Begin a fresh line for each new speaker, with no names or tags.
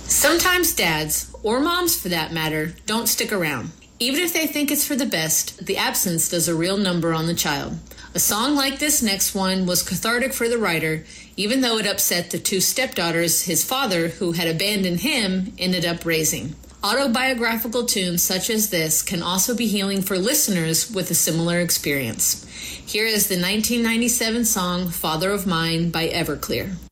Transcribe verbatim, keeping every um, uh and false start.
Sometimes dads, or moms for that matter, don't stick around. Even if they think it's for the best, the absence does a real number on the child. A song like this next one was cathartic for the writer, even though it upset the two stepdaughters his father, who had abandoned him, ended up raising. Autobiographical tunes such as this can also be healing for listeners with a similar experience. Here is the nineteen ninety-seven song Father of Mine by Everclear.